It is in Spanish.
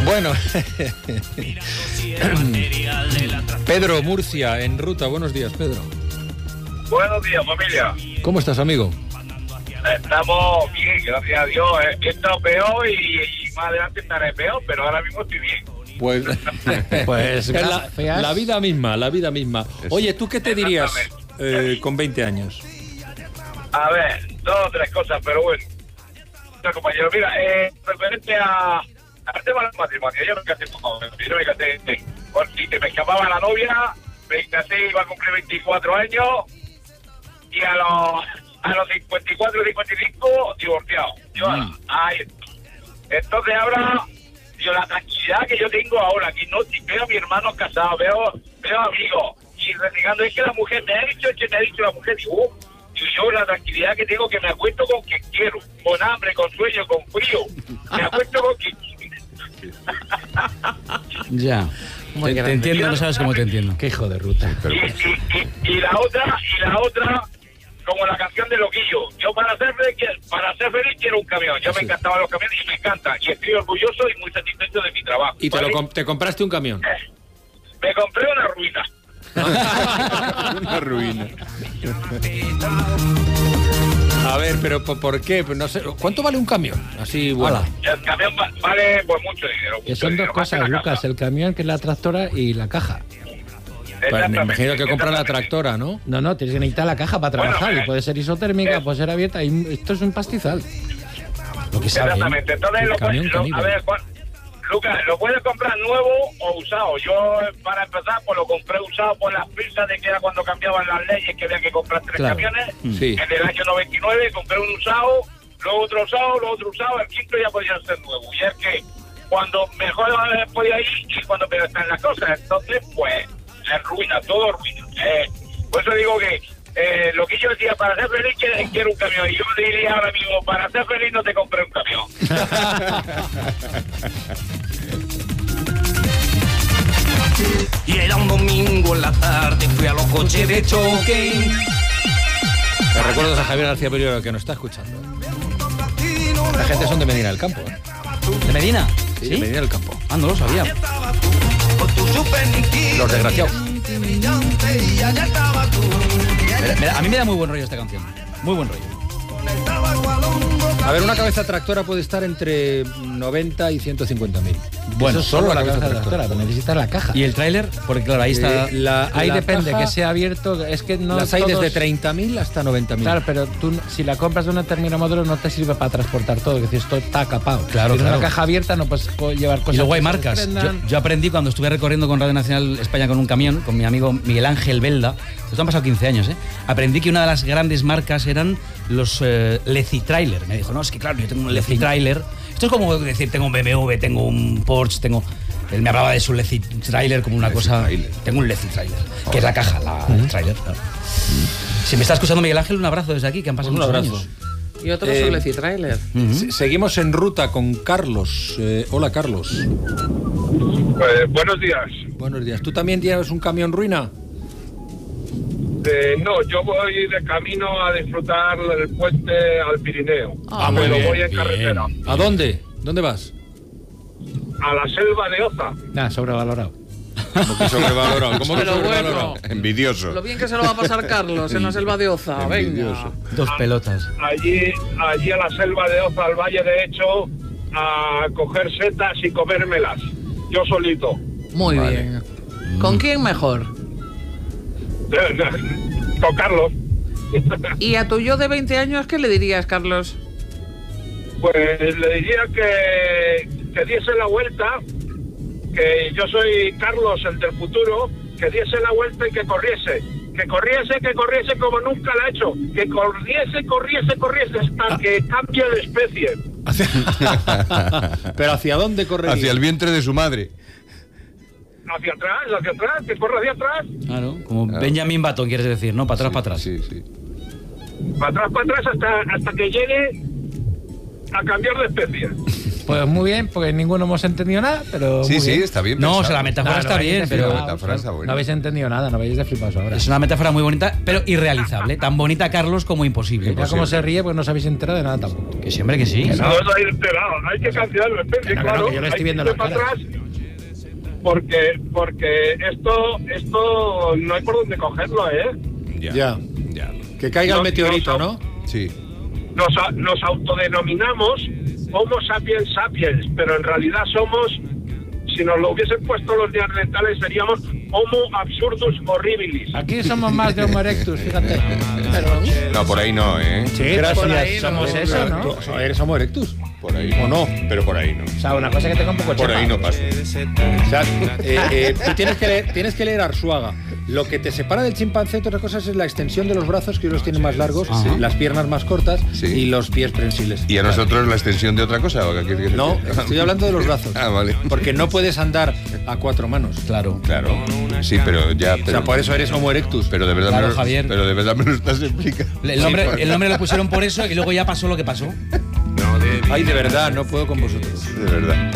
Bueno, Pedro, Murcia, en ruta. Buenos días, Pedro. Buenos días, familia. ¿Cómo estás, amigo? Estamos bien, gracias a Dios. He estado peor y más adelante estaré peor, pero ahora mismo estoy bien. Pues la vida misma, la vida misma. Oye, ¿tú qué te dirías con 20 años? A ver, 2 o 3 cosas, pero bueno. Compañero, mira, referente al tema del matrimonio, yo me casé porque me escapaba la novia, me casé, iba a cumplir 24 años y a los 54 y 55 divorciado. Entonces ahora, la tranquilidad que yo tengo ahora, que no veo a mi hermano casado, veo amigos y renegando, es que la mujer me ha dicho la mujer, digo, yo la tranquilidad que tengo, que me acuesto con quien quiero, con hambre, con sueño, con frío, me acuesto con quien quiero. Ya, te entiendo, no sabes cómo te entiendo. Qué hijo de ruta. Y la otra, como la canción de Loquillo, yo para ser feliz quiero un camión. Yo me encantaban los camiones y me encanta, y estoy orgulloso y muy satisfecho de mi trabajo. ¿Y te compraste un camión? Me compré una ruina. Una ruina. A ver, pero ¿por qué? No sé, ¿cuánto vale un camión? Así, bueno. El camión vale pues mucho dinero. Que son dos cosas, Lucas, el camión, que es la tractora, y la caja. Pues me imagino que compra la tractora, ¿no? No, tienes que necesitar la caja para trabajar, y puede ser isotérmica, puede ser abierta, y esto es un pastizal. Lo que sabe, exactamente, entonces a ver, Lucas, ¿lo puedes comprar nuevo o usado? Yo, para empezar, pues lo compré usado por las prisas de que era cuando cambiaban las leyes, que había que comprar 3 camiones. Sí. En el año 99 compré un usado, luego otro usado, el quinto ya podía ser nuevo. Y es que cuando mejor podía ir y cuando peor están las cosas, entonces, pues, es ruina, todo ruina. Por eso digo que lo que yo decía, para ser feliz quiero un camión. Y yo diría ahora mismo, para ser feliz no te compré un camión. Y era un domingo en la tarde, fui a los coches de choque. Me recuerdo a Javier García Prioro, que nos está escuchando. La gente son de Medina del Campo. ¿De Medina? Sí, de Medina del Campo. Ah, no lo sabía. Los desgraciados. A mí me da muy buen rollo esta canción. Muy buen rollo. A ver, una cabeza tractora puede estar entre 90 y 150.000. Bueno, eso solo la cabeza tractora, pero necesitas la caja. ¿Y el tráiler? Porque claro, ahí está. Ahí depende, caja, que sea abierto. Es que no. Las hay desde 30.000 hasta 90.000. Claro, pero tú, si la compras de un determinado modelo, no te sirve para transportar todo. Es decir, esto está capado. Claro, si una caja abierta no puedes llevar cosas. Y luego hay marcas. Yo aprendí cuando estuve recorriendo con Radio Nacional España con un camión, con mi amigo Miguel Ángel Belda. Esto han pasado 15 años, ¿eh? Aprendí que una de las grandes marcas eran los Leci Trailer. Me dijo, no, es que claro, yo tengo un Leci Trailer. Esto es como decir, tengo un BMW, tengo un Porsche, tengo... Él me hablaba de su Leci Trailer como una cosa... Trailer. Tengo un Leci Trailer, que es la caja, el trailer. Claro. Si me está escuchando Miguel Ángel, un abrazo desde aquí, que han pasado muchos años. Y otro es un Leci Trailer. Seguimos en ruta con Carlos. Hola, Carlos. Buenos días. Buenos días. ¿Tú también tienes un camión ruina? No, yo voy de camino a disfrutar el puente al Pirineo. Muy bien, voy en carretera. ¿A dónde? ¿Dónde vas? A la selva de Oza. Sobrevalorado. ¿Cómo que sobrevalorado? ¿Cómo que sobrevalorado? Bueno, envidioso. Lo bien que se lo va a pasar Carlos en la selva de Oza. Venga. 2 pelotas. Allí a la selva de Oza, al valle de Hecho, a coger setas y comérmelas. Yo solito. Muy bien. ¿Con quién mejor? Con Carlos. ¿Y a tu yo de 20 años qué le dirías, Carlos? Pues le diría que diese la vuelta, que yo soy Carlos, el del futuro, que diese la vuelta y que corriese como nunca lo ha hecho, que corriese hasta que cambie de especie. ¿Pero hacia dónde correría? Hacia el vientre de su madre. Hacia atrás, que corra hacia atrás. Claro, como Benjamin Button, quieres decir, ¿no? Para atrás, para atrás. Sí. Para atrás, hasta que llegue a cambiar de especie. Pues muy bien, porque ninguno hemos entendido nada, pero. Sí, muy sí, bien. está bien. No, pensado. o sea, la metáfora está bien, pero. La metáfora está buena. No habéis entendido nada, no habéis de flipados ahora. Es una metáfora muy bonita, pero irrealizable. Tan bonita, Carlos, como imposible. Ya como se ríe, pues no os habéis enterado de nada tampoco. Que siempre que sí. No hay enterado, hay que cambiar de especie, No, claro. que yo le estoy hay viendo que la ir para cara. atrás porque esto no hay por dónde cogerlo, ¿eh? Ya. Que caiga el meteorito, ¿no? Sí. Nos autodenominamos Homo sapiens sapiens, pero en realidad somos, si nos lo hubiesen puesto los neandertales, seríamos Homo absurdus horribilis. Aquí somos más de Homo erectus, fíjate. Pero, No, por ahí no, ¿eh? sí, Gracias. por ahí somos eso, ¿no? ¿Tú eres Homo erectus? Por ahí. ¿O no? Pero por ahí no. O sea, una cosa que tenga un poco Por chepa. ahí no pasa. O sea, tú tienes que leer Arzuaga. Lo que te separa del chimpancé, otras cosas, es la extensión de los brazos, que ellos los tienen más largos, las piernas más cortas y los pies prensiles. ¿Y a nosotros la extensión de otra cosa? ¿O qué quieres decir? No, estoy hablando de los brazos. Ah, vale. Porque no puedes andar a 4 manos. Claro. Claro. Sí, pero ya. O sea, por eso eres Homo erectus. Pero de verdad, Claro, Javier. Pero de verdad me lo estás explicando. El nombre lo pusieron por eso y luego ya pasó lo que pasó. Ay, de verdad, no puedo con vosotros. De verdad.